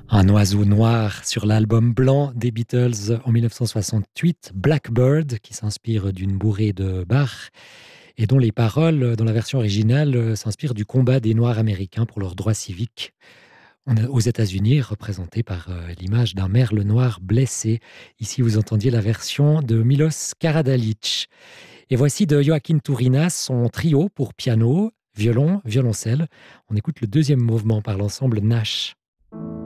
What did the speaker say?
Un oiseau noir sur l'album blanc des Beatles en 1968, Blackbird, qui s'inspire d'une bourrée de Bach et dont les paroles, dans la version originale, s'inspirent du combat des Noirs américains pour leurs droits civiques. Aux États-Unis, représenté par l'image d'un merle noir blessé. Ici, vous entendiez la version de Milos Karadalic. Et voici de Joaquin Turina son trio pour piano, violon, violoncelle. On écoute le deuxième mouvement par l'ensemble Nash.